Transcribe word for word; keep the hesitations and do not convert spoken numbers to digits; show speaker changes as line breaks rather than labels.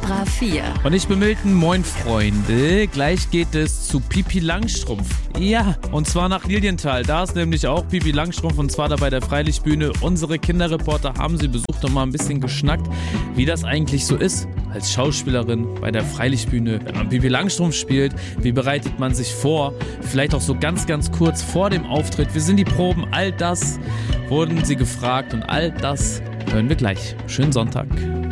Vibra vier.
Und ich bin Milton, moin Freunde. Gleich geht es zu Pipi Langstrumpf. Ja, und zwar nach Lilienthal. Da ist nämlich auch Pipi Langstrumpf und zwar da bei der Freilichtbühne. Unsere Kinderreporter haben sie besucht und mal ein bisschen geschnackt, wie das eigentlich so ist als Schauspielerin bei der Freilichtbühne. Wenn man Pipi Langstrumpf spielt, wie bereitet man sich vor? Vielleicht auch so ganz, ganz kurz vor dem Auftritt. Wie sind die Proben? All das wurden sie gefragt und all das hören wir gleich. Schönen Sonntag.